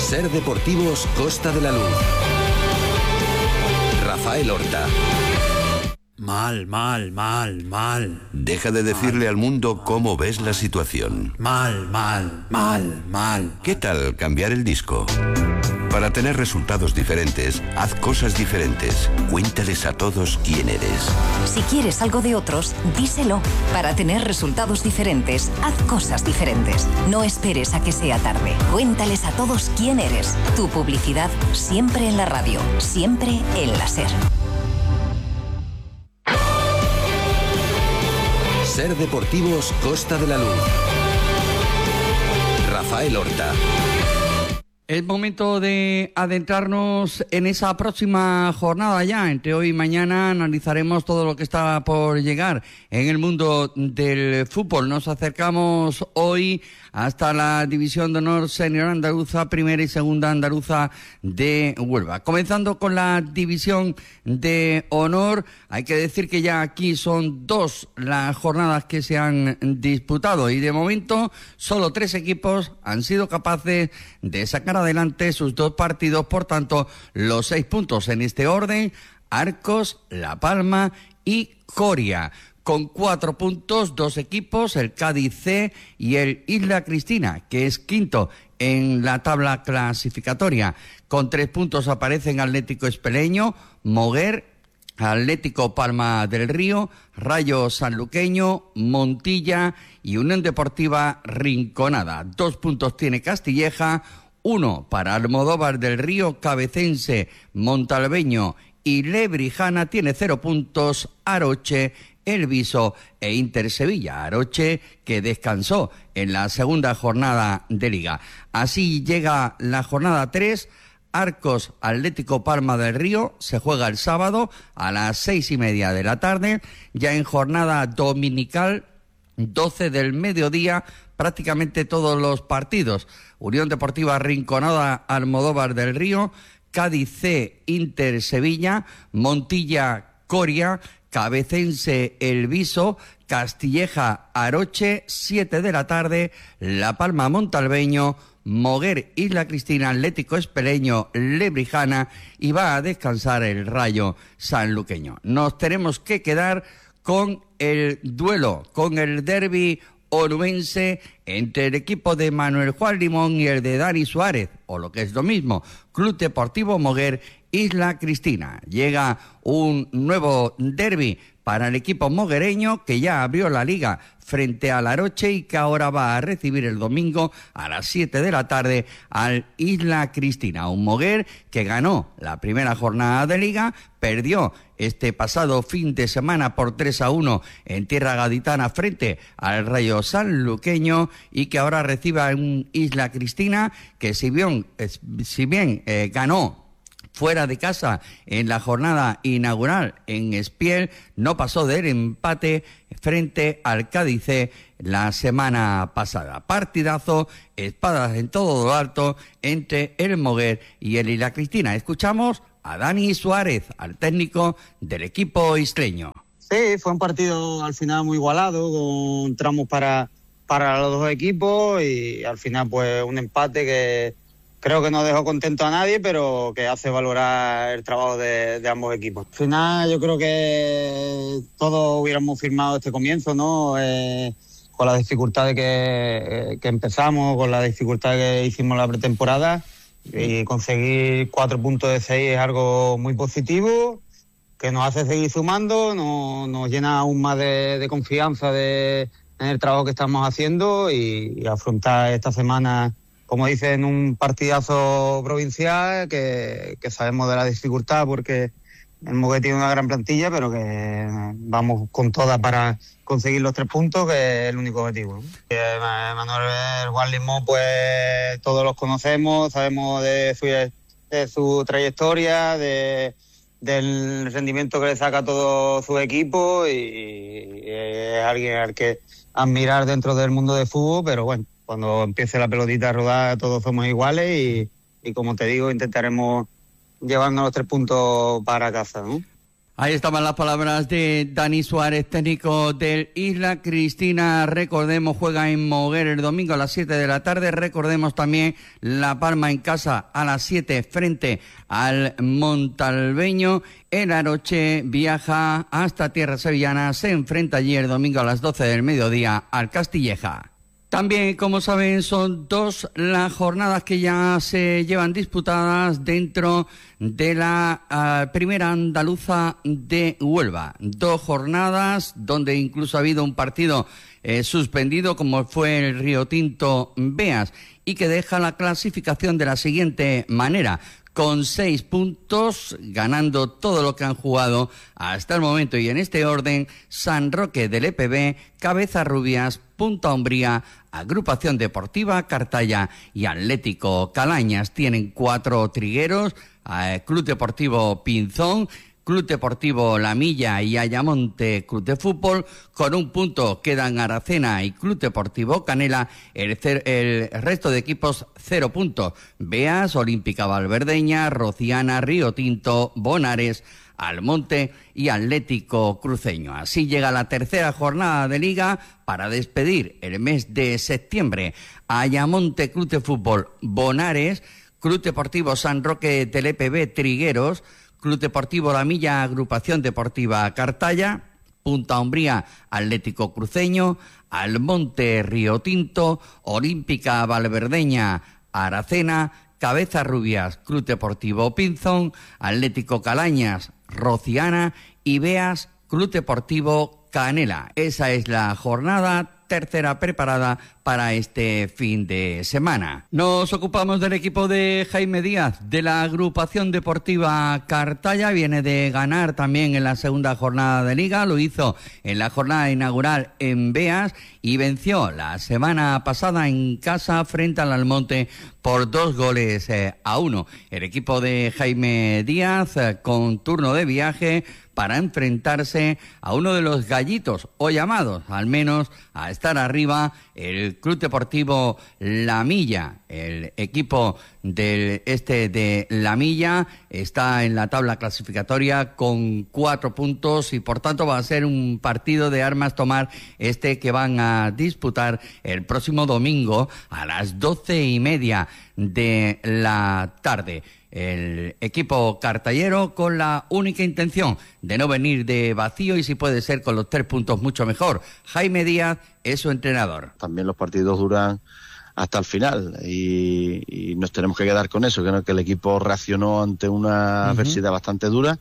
Ser Deportivos Costa de la Luz. Rafael Horta. Mal. Deja de decirle al mundo cómo ves la situación. Mal. ¿Qué tal cambiar el disco? Para tener resultados diferentes, haz cosas diferentes. Cuéntales a todos quién eres. Si quieres algo de otros, díselo. Para tener resultados diferentes, haz cosas diferentes. No esperes a que sea tarde. Cuéntales a todos quién eres. Tu publicidad siempre en la radio, siempre en la SER. Ser Deportivos Costa de la Luz. Rafael Horta. Es momento de adentrarnos en esa próxima jornada ya. Entre hoy y mañana analizaremos todo lo que está por llegar en el mundo del fútbol. Nos acercamos hoy hasta la División de Honor Senior Andaluza, primera y segunda andaluza de Huelva. Comenzando con la División de Honor, hay que decir que ya aquí son 2 las jornadas que se han disputado y de momento solo 3 equipos han sido capaces de sacar adelante sus 2 partidos, por tanto los 6 puntos en este orden: Arcos, La Palma y Coria. Con 4 puntos, 2 equipos, el Cádiz C y el Isla Cristina, que es quinto en la tabla clasificatoria. Con 3 puntos aparecen Atlético Espeleño, Moguer, Atlético Palma del Río, Rayo Sanluqueño, Montilla y Unión Deportiva Rinconada. 2 puntos tiene Castilleja, 1 para Almodóvar del Río, Cabecense, Montalbeño y Lebrijana. Tiene 0 puntos Aroche, El Viso e Inter Sevilla. Aroche, que descansó en la segunda jornada de Liga. Así llega la jornada 3. Arcos Atlético Palma del Río se juega el sábado a las 6:30 de la tarde. Ya en jornada dominical, 12 del mediodía, prácticamente todos los partidos. Unión Deportiva Rinconada, Almodóvar del Río, Cádiz C, Inter Sevilla, Montilla Coria, Cabecense El Viso, Castilleja Aroche, 7 de la tarde, La Palma Montalbeño, Moguer Isla Cristina, Atlético Espeleño, Lebrijana, y va a descansar el Rayo Sanluqueño. Nos tenemos que quedar con el duelo, con el derbi onubense entre el equipo de Manuel Juan Limón y el de Dani Suárez, o lo que es lo mismo, Club Deportivo Moguer Isla Cristina. Llega un nuevo derbi para el equipo moguereño, que ya abrió la liga frente al Aroche y que ahora va a recibir el domingo a las 7 de la tarde al Isla Cristina. Un Moguer que ganó la primera jornada de liga, perdió este pasado fin de semana por 3-1 en tierra gaditana frente al Rayo Sanluqueño, y que ahora recibe a un Isla Cristina que si bien ganó fuera de casa en la jornada inaugural en Espiel, no pasó del empate frente al Cádiz C la semana pasada. Partidazo, espadas en todo lo alto entre el Moguer y el Isla Cristina. Escuchamos a Dani Suárez, al técnico del equipo isleño. Sí, fue un partido al final muy igualado, con tramos para los 2 equipos, y al final pues un empate que creo que no dejó contento a nadie, pero que hace valorar el trabajo de ambos equipos. Al final yo creo que todos hubiéramos firmado este comienzo, ¿no? Con las dificultades que empezamos, con las dificultades que hicimos la pretemporada, y conseguir 4 puntos de 6 es algo muy positivo, que nos hace seguir sumando, nos llena aún más de confianza en el trabajo que estamos haciendo, y afrontar esta semana, como dicen, un partidazo provincial, que sabemos de la dificultad porque el Moguer tiene una gran plantilla, pero que vamos con todas para conseguir los 3 puntos, que es el único objetivo, ¿no? Manuel Juan Limón, pues todos los conocemos, sabemos de su trayectoria, del rendimiento que le saca a todo su equipo, y es alguien al que admirar dentro del mundo del fútbol, pero bueno, cuando empiece la pelotita a rodar todos somos iguales, y como te digo, intentaremos llevarnos los 3 puntos para casa, ¿no? Ahí estaban las palabras de Dani Suárez, técnico del Isla Cristina. Recordemos, juega en Moguer el domingo a las 7 de la tarde. Recordemos también La Palma en casa a las 7 frente al Montalbeño. El Aroche viaja hasta tierra sevillana. Se enfrenta allí el domingo a las 12 del mediodía al Castilleja. También, como saben, son 2 las jornadas que ya se llevan disputadas dentro de la primera andaluza de Huelva. 2 jornadas donde incluso ha habido un partido suspendido, como fue el Río Tinto Beas, y que deja la clasificación de la siguiente manera: con 6 puntos, ganando todo lo que han jugado hasta el momento. Y en este orden, San Roque del EPB, Cabezarrubias, Punta Umbría, Agrupación Deportiva Cartaya y Atlético Calañas. Tienen 4 trigueros, Club Deportivo Pinzón, Club Deportivo La Milla y Ayamonte Club de Fútbol. Con 1 punto quedan Aracena y Club Deportivo Canela. El resto de equipos 0 puntos. Beas, Olímpica Valverdeña, Rociana, Río Tinto, Bonares, Almonte y Atlético Cruceño. Así llega la tercera jornada de Liga para despedir el mes de septiembre. Ayamonte Club de Fútbol Bonares, Club Deportivo San Roque del EPB Trigueros, Club Deportivo La Milla, Agrupación Deportiva Cartaya, Punta Umbría, Atlético Cruceño, Almonte, Río Tinto, Olímpica Valverdeña, Aracena, Cabezarrubias, Club Deportivo Pinzón, Atlético Calañas, Rociana y Beas, Club Deportivo Canela. Esa es la jornada tercera preparada para este fin de semana. Nos ocupamos del equipo de Jaime Díaz, de la Agrupación Deportiva Cartaya. Viene de ganar también en la segunda jornada de Liga. Lo hizo en la jornada inaugural en Beas y venció la semana pasada en casa frente al Almonte por 2-1. El equipo de Jaime Díaz con turno de viaje para enfrentarse a uno de los gallitos, o llamados al menos a estar arriba, el Club Deportivo La Milla. El equipo de La Milla está en la tabla clasificatoria con 4 puntos y por tanto va a ser un partido de armas tomar que van a disputar el próximo domingo a las 12:30 de la tarde. El equipo cartallero con la única intención de no venir de vacío y si puede ser con los 3 puntos mucho mejor. Jaime Díaz es su entrenador. También los partidos duran hasta el final y nos tenemos que quedar con eso, que el equipo reaccionó ante una adversidad bastante dura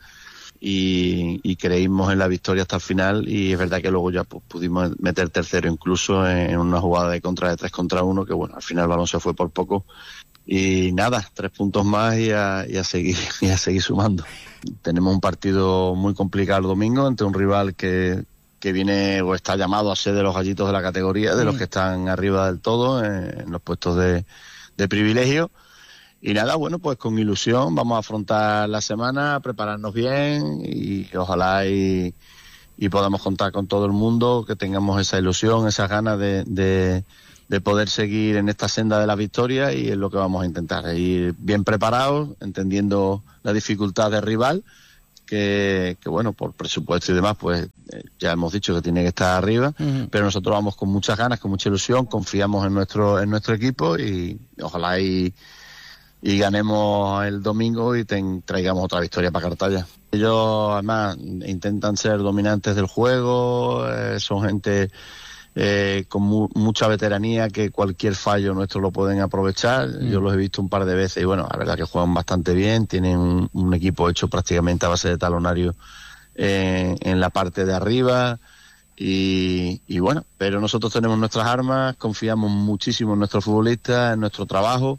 y creímos en la victoria hasta el final y es verdad que luego ya pudimos meter tercero incluso en una jugada de contra de 3 contra 1 que bueno, al final el balón se fue por poco. Y nada, 3 puntos más y a seguir sumando. Tenemos un partido muy complicado el domingo ante un rival que viene o está llamado a ser de los gallitos de la categoría, de los que están arriba del todo, en los puestos de privilegio. Y nada, bueno, pues con ilusión vamos a afrontar la semana, prepararnos bien y ojalá y podamos contar con todo el mundo, que tengamos esa ilusión, esas ganas de poder seguir en esta senda de la victoria y es lo que vamos a intentar, ir bien preparados, entendiendo la dificultad del rival, que bueno, por presupuesto y demás, pues ya hemos dicho que tiene que estar arriba, pero nosotros vamos con muchas ganas, con mucha ilusión, confiamos en nuestro equipo y ojalá y ganemos el domingo y traigamos otra victoria para Cartaya. Ellos además intentan ser dominantes del juego, son gente con mucha veteranía que cualquier fallo nuestro lo pueden aprovechar. Yo los he visto un par de veces y bueno, la verdad que juegan bastante bien, tienen un equipo hecho prácticamente a base de talonario en la parte de arriba y bueno, pero nosotros tenemos nuestras armas, confiamos muchísimo en nuestros futbolistas, en nuestro trabajo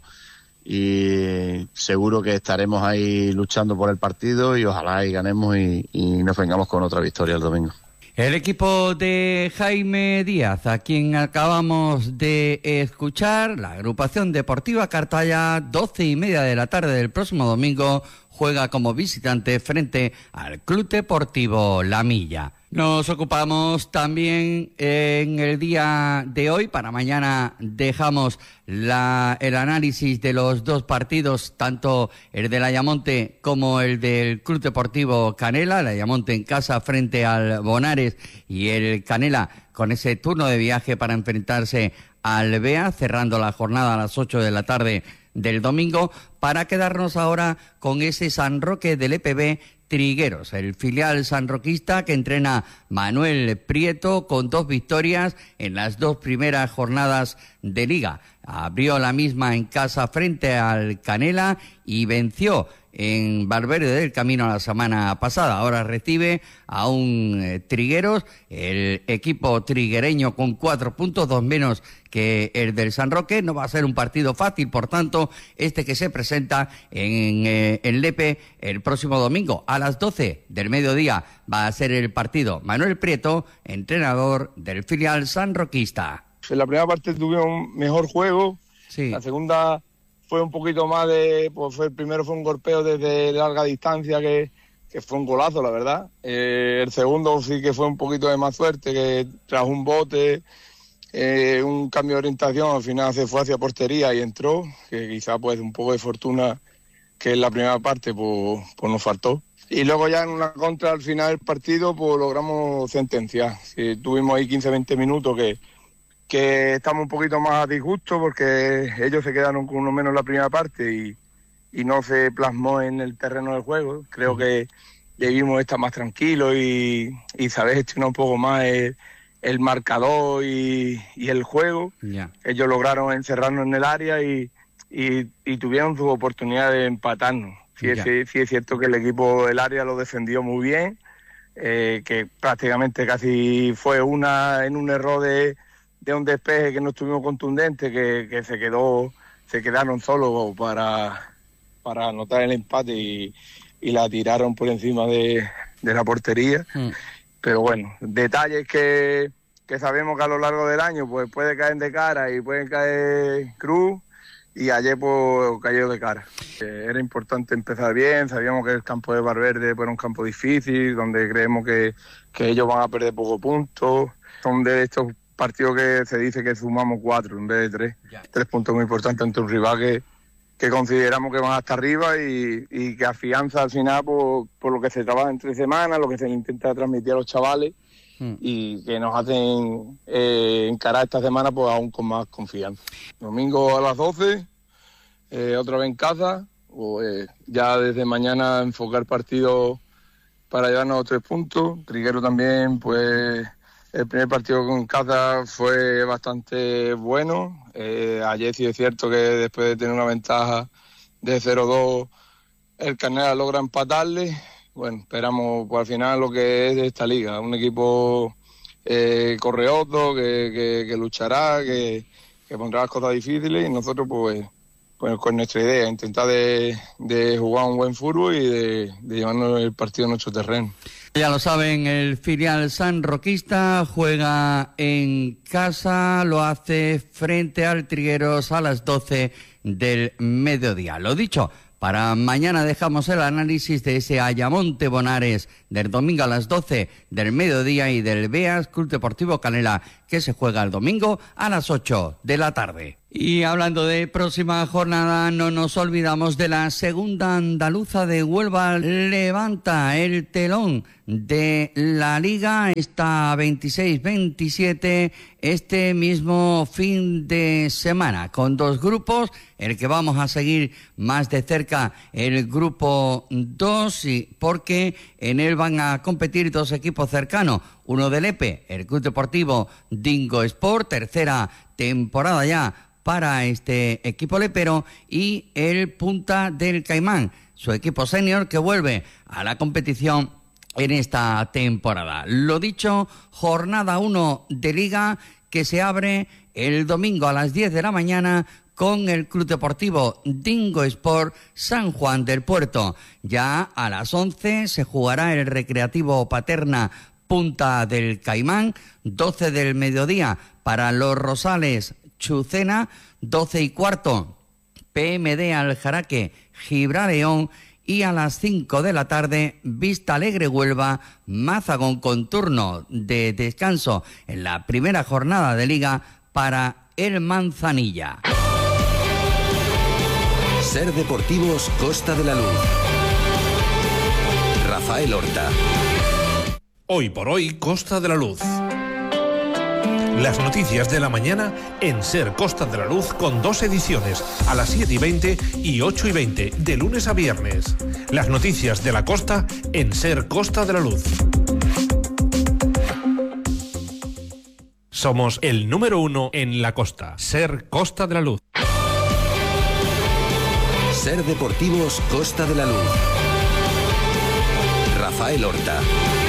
y seguro que estaremos ahí luchando por el partido y ojalá y ganemos y nos vengamos con otra victoria el domingo. El equipo de Jaime Díaz, a quien acabamos de escuchar, la Agrupación Deportiva Cartaya, 12:30 de la tarde del próximo domingo, juega como visitante frente al Club Deportivo La Milla. Nos ocupamos también en el día de hoy. Para mañana dejamos el análisis de los dos partidos, tanto el del Ayamonte como el del Club Deportivo Canela. El Ayamonte en casa frente al Bonares y el Canela con ese turno de viaje para enfrentarse al Bea, cerrando la jornada a las 8 de la tarde del domingo, para quedarnos ahora con ese San Roque del EPB Trigueros, el filial sanroquista que entrena Manuel Prieto, con 2 victorias en las 2 primeras jornadas de Liga. Abrió la misma en casa frente al Canela y venció en Valverde del Camino la semana pasada. Ahora recibe a un Trigueros, el equipo triguereño con 4 puntos, 2 menos que el del San Roque. No va a ser un partido fácil, por tanto, este que se presenta en Lepe el próximo domingo a las 12 del mediodía. Va a ser el partido. Manuel Prieto, entrenador del filial sanroquista. En la primera parte tuvimos un mejor juego, sí. La segunda fue un poquito más el primero fue un golpeo desde larga distancia que fue un golazo, la verdad. El segundo sí que fue un poquito de más suerte, que tras un bote, un cambio de orientación, al final se fue hacia portería y entró, que quizá pues un poco de fortuna que en la primera parte pues nos faltó. Y luego ya en una contra al final del partido pues logramos sentenciar. Sí, tuvimos ahí 15-20 minutos que estamos un poquito más a disgusto porque ellos se quedaron con uno menos en la primera parte y no se plasmó en el terreno del juego. Creo que debimos estar más tranquilos y saber gestionar un poco más el marcador y el juego. Yeah. Ellos lograron encerrarnos en el área y tuvieron su oportunidad de empatarnos. Sí es cierto que el equipo del área lo defendió muy bien, que prácticamente casi fue en un error de un despeje que no estuvimos contundentes, que se quedaron solos para anotar el empate y la tiraron por encima de la portería. Pero bueno, detalles que sabemos que a lo largo del año pues puede caer de cara y puede caer cruz, y ayer pues cayó de cara. Era importante empezar bien, sabíamos que el campo de Valverde era un campo difícil, donde creemos que ellos van a perder pocos puntos. Son de estos partidos que se dice que sumamos 4 en vez de 3. Ya. 3 puntos muy importantes ante un rival que consideramos que van hasta arriba y que afianza al final por lo que se trabaja entre semanas, lo que se le intenta transmitir a los chavales y que nos hacen encarar esta semana pues aún con más confianza. Domingo a las 12, otra vez en casa, ya desde mañana enfocar partido para llevarnos 3 puntos. Triguero también, pues el primer partido en casa fue bastante bueno. Ayer sí es cierto que después de tener una ventaja de 0-2, el Canela logra empatarle. Bueno, esperamos pues, al final lo que es de esta liga. Un equipo correoso, que luchará, que pondrá las cosas difíciles, y nosotros pues con nuestra idea, intentar de jugar un buen fútbol y de llevarnos el partido a nuestro terreno. Ya lo saben, el filial sanroquista juega en casa, lo hace frente al Trigueros a las 12 del mediodía. Lo dicho, para mañana dejamos el análisis de ese Ayamonte Bonares del domingo a las 12 del mediodía y del Beas Club Deportivo Canela, que se juega el domingo a las 8 de la tarde. Y hablando de próxima jornada, no nos olvidamos de la segunda andaluza de Huelva. Levanta el telón de la Liga, está 26-27 este mismo fin de semana, con 2 grupos, el que vamos a seguir más de cerca, el grupo 2, porque en él van a competir 2 equipos cercanos, uno del EPE, el Club Deportivo Dingo Sport, tercera temporada ya para este equipo lepero, y el Punta del Caimán, su equipo senior, que vuelve a la competición en esta temporada. Lo dicho, jornada 1 de Liga que se abre el domingo a las 10 de la mañana con el Club Deportivo Dingo Sport San Juan del Puerto. Ya a las 11 se jugará el Recreativo Paterna Punta del Caimán, 12 del mediodía para Los Rosales Chucena, 12:15 PMD Aljaraque Gibraleón, y a las 5 de la tarde Vista Alegre Huelva, Mazagón, con turno de descanso en la primera jornada de Liga para el Manzanilla. Ser Deportivos Costa de la Luz. Rafael Horta. Hoy por hoy, Costa de la Luz. Las noticias de la mañana en Ser Costa de la Luz, con 2 ediciones, a las 7:20 y 8:20, de lunes a viernes. Las noticias de la costa en Ser Costa de la Luz. Somos el número 1 en la costa. Ser Costa de la Luz. Ser Deportivos Costa de la Luz. Rafael Horta.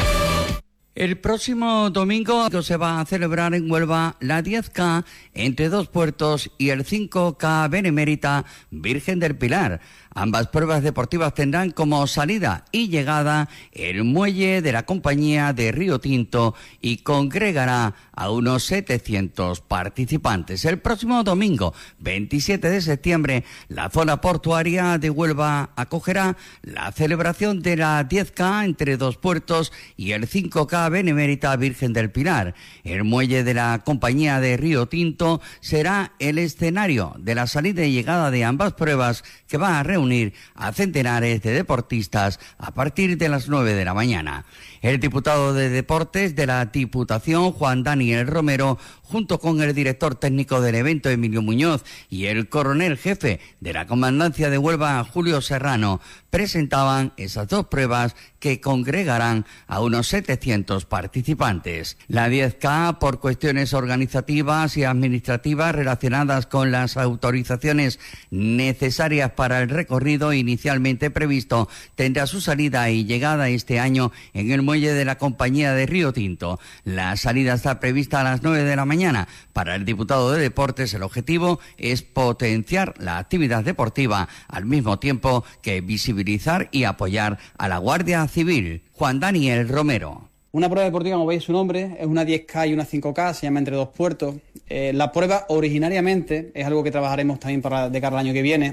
El próximo domingo se va a celebrar en Huelva la 10K entre Dos Puertos y el 5K Benemérita Virgen del Pilar. Ambas pruebas deportivas tendrán como salida y llegada el muelle de la compañía de Río Tinto y congregará a unos 700 participantes. El próximo domingo, 27 de septiembre, la zona portuaria de Huelva acogerá la celebración de la 10K entre Dos Puertos y el 5K Benemérita Virgen del Pilar. El muelle de la compañía de Río Tinto será el escenario de la salida y llegada de ambas pruebas, que va a reunir a centenares de deportistas a partir de las 9 de la mañana. El diputado de Deportes de la Diputación, Juan Daniel Romero, junto con el director técnico del evento, Emilio Muñoz, y el coronel jefe de la Comandancia de Huelva, Julio Serrano, presentaban esas dos pruebas que congregarán a unos 700 participantes. La 10K, por cuestiones organizativas y administrativas relacionadas con las autorizaciones necesarias para el recorrido inicialmente previsto, tendrá su salida y llegada este año en el muelle de la compañía de Río Tinto. La salida está prevista a las 9 de la mañana. Para el diputado de Deportes, el objetivo es potenciar la actividad deportiva al mismo tiempo que visibilizar y apoyar a la Guardia Civil. Juan Daniel Romero. Una prueba deportiva, como veis su nombre, es una 10K y una 5K, se llama Entre Dos Puertos. La prueba originariamente, es algo que trabajaremos también de cara al año que viene,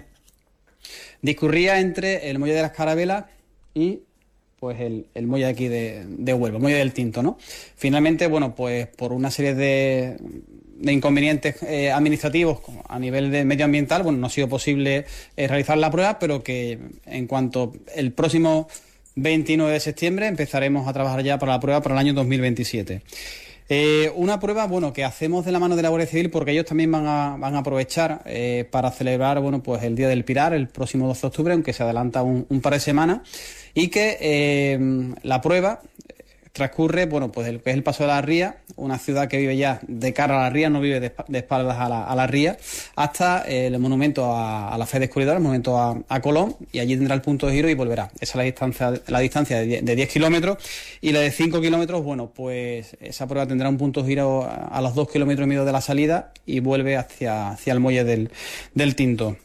discurría entre el muelle de las Carabelas y pues el muelle de aquí de Huelva, el muelle del Tinto, ¿no? Finalmente, bueno, pues por una serie de inconvenientes administrativos a nivel de medioambiental, bueno, no ha sido posible realizar la prueba, pero que en cuanto el próximo 29 de septiembre empezaremos a trabajar ya para la prueba para el año 2027. Una prueba, bueno, que hacemos de la mano de la Guardia Civil, porque ellos también van a aprovechar para celebrar, bueno, pues el Día del Pilar, el próximo 12 de octubre, aunque se adelanta un par de semanas, y que la prueba transcurre, bueno, pues el que es el Paso de la Ría, una ciudad que vive ya de cara a la ría, no vive de espaldas a la ría, hasta el monumento a la fe descubridora, el monumento a Colón, y allí tendrá el punto de giro y volverá. Esa es la distancia de 10 kilómetros, y la de 5 kilómetros, bueno, pues esa prueba tendrá un punto de giro a los 2 kilómetros y medio de la salida y vuelve hacia el muelle del Tinto.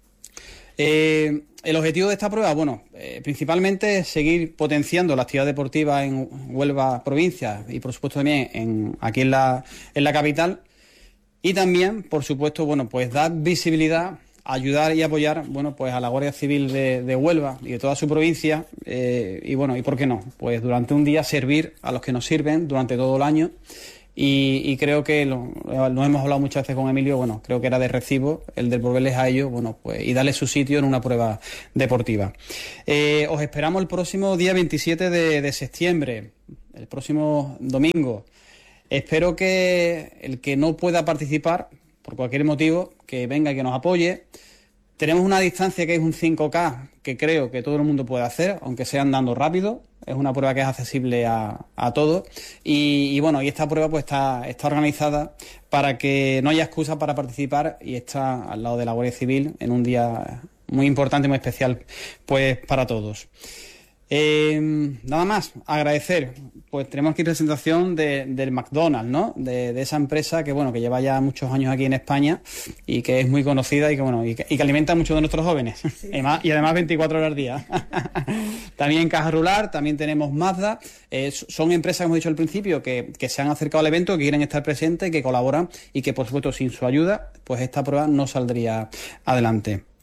El objetivo de esta prueba, bueno, principalmente es seguir potenciando la actividad deportiva en Huelva provincia y por supuesto también aquí en la capital, y también, por supuesto, bueno, pues dar visibilidad, ayudar y apoyar, bueno, pues a la Guardia Civil de Huelva y de toda su provincia, y bueno, y por qué no, pues durante un día servir a los que nos sirven durante todo el año. Y creo que lo hemos hablado muchas veces con Emilio, bueno, creo que era de recibo el de volverles a ellos, bueno, pues y darles su sitio en una prueba deportiva. Os esperamos el próximo día 27 de septiembre, el próximo domingo. Espero que el que no pueda participar, por cualquier motivo, que venga y que nos apoye. Tenemos una distancia que es un 5K, que creo que todo el mundo puede hacer, aunque sea andando rápido. Es una prueba que es accesible a todos. Y bueno, y esta prueba pues está organizada para que no haya excusa para participar, y está al lado de la Guardia Civil en un día muy importante, muy especial pues para todos. Nada más, agradecer. Pues tenemos aquí presentación del McDonald's, ¿no? De esa empresa que bueno, que lleva ya muchos años aquí en España y que es muy conocida y que bueno, y que alimenta a muchos de nuestros jóvenes. Sí. Y además 24 horas al día. También Caja Rural, también tenemos Mazda. Son empresas, como he dicho al principio, que se han acercado al evento, que quieren estar presentes, que colaboran y que por supuesto sin su ayuda, pues esta prueba no saldría adelante.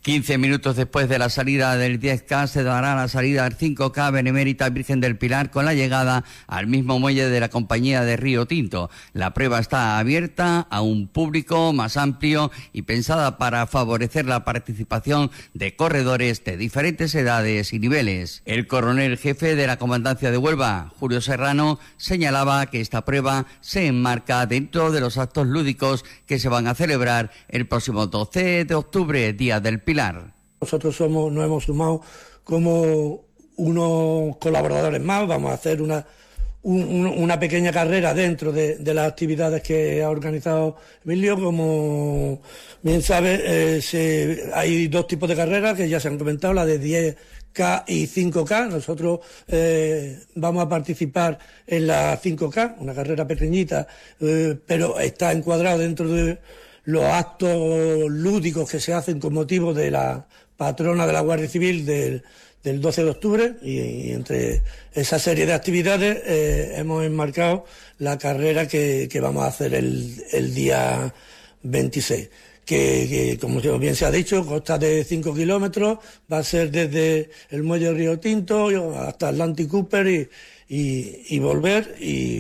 15 minutos después de la salida del 10K se dará la salida al 5K Benemérita Virgen del Pilar con la llegada al mismo muelle de la compañía de Río Tinto. La prueba está abierta a un público más amplio y pensada para favorecer la participación de corredores de diferentes edades y niveles. El coronel jefe de la Comandancia de Huelva, Julio Serrano, señalaba que esta prueba se enmarca dentro de los actos lúdicos que se van a celebrar el próximo 12 de octubre, Día del Pilar. Nosotros nos hemos sumado como unos colaboradores más. Vamos a hacer una pequeña carrera dentro de las actividades que ha organizado Emilio. Como bien sabe, hay dos tipos de carreras que ya se han comentado, la de 10K y 5K. Nosotros vamos a participar en la 5K, una carrera pequeñita, pero está encuadrado dentro de los actos lúdicos que se hacen con motivo de la patrona de la Guardia Civil del 12 de octubre, y entre esa serie de actividades hemos enmarcado la carrera que vamos a hacer el día 26, que como bien se ha dicho, consta de 5 kilómetros, va a ser desde el muelle de Río Tinto hasta Atlantic Cooper y volver,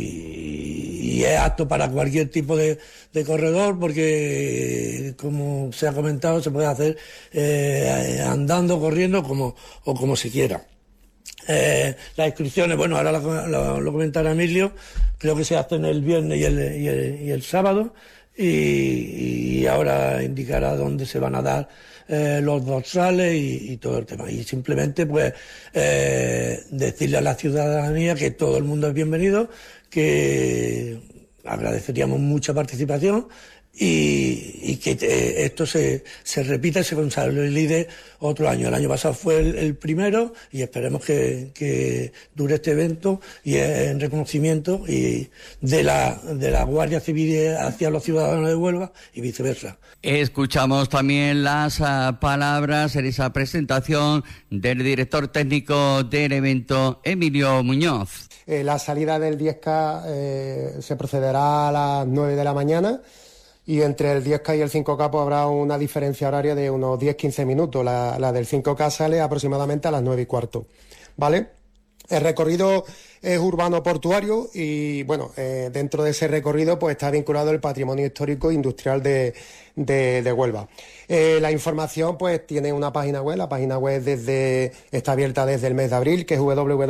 y es apto para cualquier tipo de corredor, porque como se ha comentado se puede hacer andando, corriendo o como se quiera. Las inscripciones, bueno, ahora lo comentará Emilio, creo que se hacen el viernes y el sábado, y ahora indicará dónde se van a dar los dorsales y todo el tema. Y simplemente pues decirle a la ciudadanía que todo el mundo es bienvenido, que agradeceríamos mucha participación y que esto se repita y se consolide otro año. El año pasado fue el primero, y esperemos que dure este evento, y en reconocimiento y de la Guardia Civil hacia los ciudadanos de Huelva y viceversa. Escuchamos también las palabras en esa presentación del director técnico del evento, Emilio Muñoz. La salida del 10K se procederá a las 9 de la mañana, y entre el 10K y el 5K pues habrá una diferencia horaria de unos 10-15 minutos. La del 5K sale aproximadamente a las 9:15, ¿vale? El recorrido es urbano portuario y, bueno, dentro de ese recorrido pues está vinculado el patrimonio histórico e industrial de Huelva. La información pues tiene una página web. La página web está abierta desde el mes de abril, que es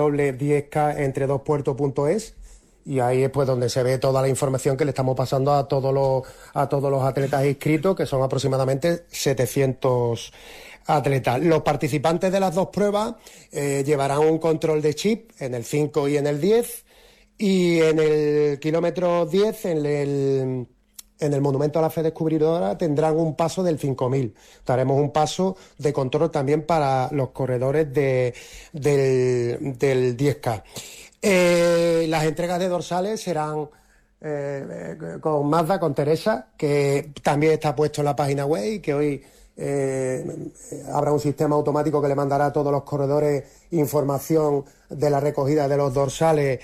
www.10kentredospuertos.es, y ahí es pues donde se ve toda la información que le estamos pasando a todos los atletas inscritos, que son aproximadamente 700 atletas. Los participantes de las dos pruebas llevarán un control de chip en el 5 y en el 10, y en el kilómetro 10, en el Monumento a la Fe Descubridora, tendrán un paso del 5000. Daremos un paso de control también para los corredores del 10K. Las entregas de dorsales serán con Magda, con Teresa, que también está puesto en la página web, y que hoy habrá un sistema automático que le mandará a todos los corredores información de la recogida de los dorsales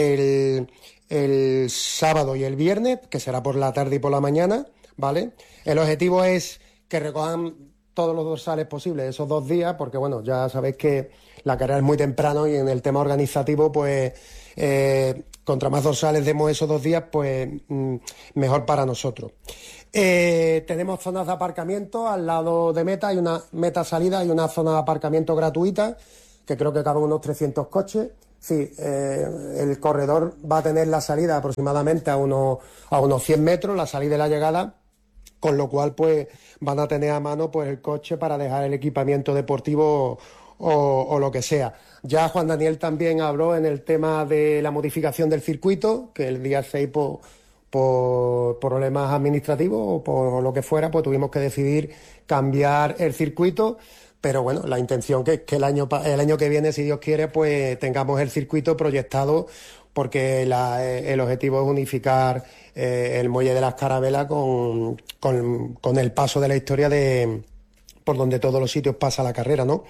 el sábado y el viernes, que será por la tarde y por la mañana, ¿vale? El objetivo es que recojan todos los dorsales posibles esos 2 días, porque bueno, ya sabéis que la carrera es muy temprano, y en el tema organizativo pues contra más dorsales demos esos 2 días, pues mejor para nosotros. Tenemos zonas de aparcamiento al lado de meta, hay una meta salida, hay una zona de aparcamiento gratuita que creo que caben unos 300 coches. Sí, el corredor va a tener la salida aproximadamente a unos 100 metros, la salida y la llegada, con lo cual pues van a tener a mano pues el coche para dejar el equipamiento deportivo o lo que sea. Ya Juan Daniel también habló en el tema de la modificación del circuito, que el día 6 por problemas administrativos o por lo que fuera, pues tuvimos que decidir cambiar el circuito. Pero bueno, la intención que el año que viene, si Dios quiere, pues tengamos el circuito proyectado, porque el objetivo es unificar el muelle de las Carabelas con el paso de la historia por donde todos los sitios pasa la carrera, ¿no?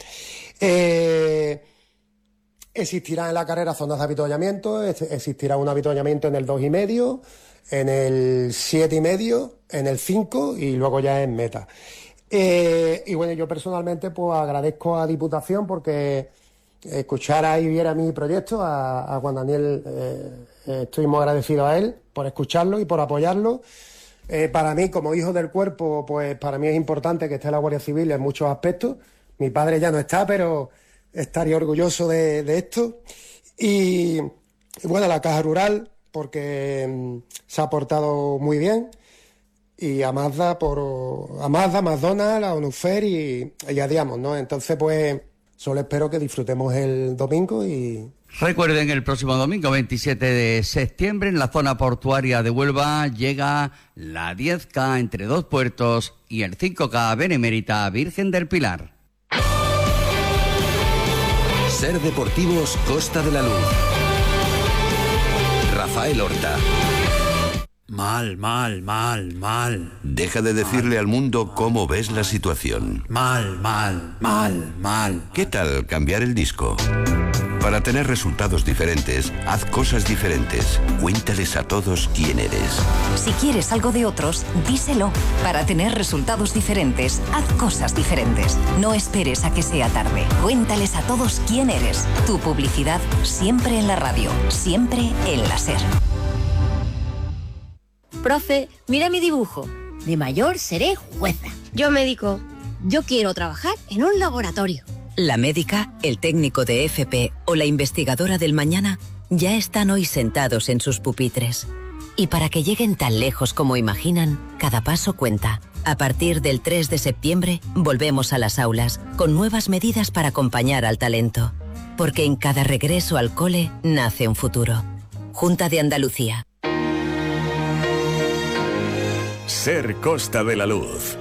Existirá en la carrera zonas de avituallamiento, existirá un avituallamiento en el 2,5, en el 7,5, en el 5 y luego ya en meta. Y bueno, yo personalmente pues agradezco a Diputación porque escuchara y viera mi proyecto, a Juan Daniel, estoy muy agradecido a él por escucharlo y por apoyarlo. Para mí, como hijo del cuerpo, pues para mí es importante que esté la Guardia Civil en muchos aspectos. Mi padre ya no está, pero estaría orgulloso de esto. Y bueno, la Caja Rural, porque se ha portado muy bien. Y a Mazda, McDonald's, a Onufer y a Diamond, ¿no? Entonces, pues, solo espero que disfrutemos el domingo y... Recuerden, el próximo domingo 27 de septiembre en la zona portuaria de Huelva llega la 10K entre Dos Puertos y el 5K Benemérita Virgen del Pilar. Ser Deportivos Costa de la Luz. Rafael Horta. Mal. Deja de decirle al mundo cómo ves la situación. Mal. ¿Qué tal cambiar el disco? Para tener resultados diferentes, haz cosas diferentes. Cuéntales a todos quién eres. Si quieres algo de otros, díselo. Para tener resultados diferentes, haz cosas diferentes. No esperes a que sea tarde. Cuéntales a todos quién eres. Tu publicidad siempre en la radio, siempre en la SER. Profe, mira mi dibujo. De mayor seré jueza. Yo médico. Yo quiero trabajar en un laboratorio. La médica, el técnico de FP o la investigadora del mañana ya están hoy sentados en sus pupitres. Y para que lleguen tan lejos como imaginan, cada paso cuenta. A partir del 3 de septiembre, volvemos a las aulas con nuevas medidas para acompañar al talento. Porque en cada regreso al cole nace un futuro. Junta de Andalucía. SER Costa de la Luz.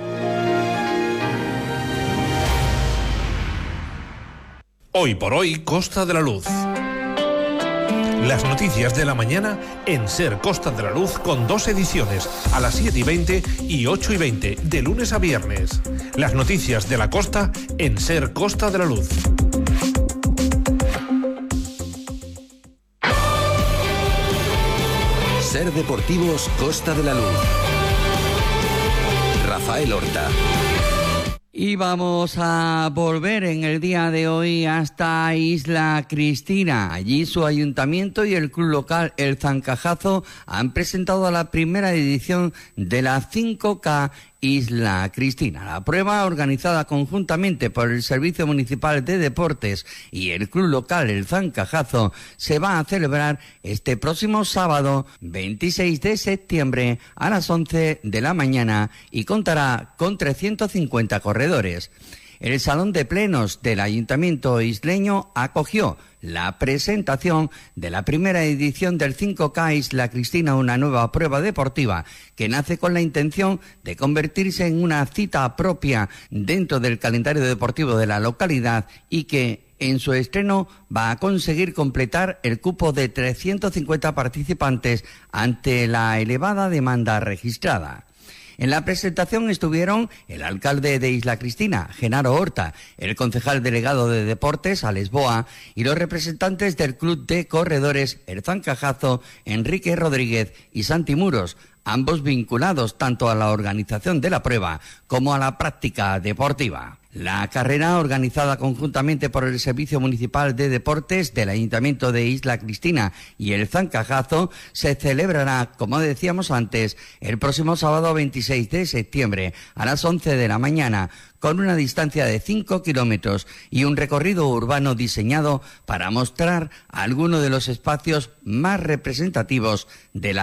Hoy por hoy, Costa de la Luz. Las noticias de la mañana en SER Costa de la Luz con 2 ediciones, a las 7:20 y 8:20, de lunes a viernes. Las noticias de la costa en SER Costa de la Luz. SER Deportivos Costa de la Luz. Rafael Horta. Y vamos a volver en el día de hoy hasta Isla Cristina. Allí su ayuntamiento y el club local El Zancajazo han presentado la primera edición de la 5K Isla Cristina. La prueba, organizada conjuntamente por el Servicio Municipal de Deportes y el club local El Zancajazo, se va a celebrar este próximo sábado 26 de septiembre a las 11 de la mañana y contará con 350 corredores. El Salón de Plenos del Ayuntamiento isleño acogió la presentación de la primera edición del 5K Isla Cristina, una nueva prueba deportiva que nace con la intención de convertirse en una cita propia dentro del calendario deportivo de la localidad y que en su estreno va a conseguir completar el cupo de 350 participantes ante la elevada demanda registrada. En la presentación estuvieron el alcalde de Isla Cristina, Genaro Horta, el concejal delegado de Deportes, Alex Boa, y los representantes del Club de Corredores El Zancajazo, Enrique Rodríguez y Santi Muros, ambos vinculados tanto a la organización de la prueba como a la práctica deportiva. La carrera, organizada conjuntamente por el Servicio Municipal de Deportes del Ayuntamiento de Isla Cristina y el Zancajazo, se celebrará, como decíamos antes, el próximo sábado 26 de septiembre a las 11 de la mañana, con una distancia de 5 kilómetros y un recorrido urbano diseñado para mostrar algunos de los espacios más representativos de la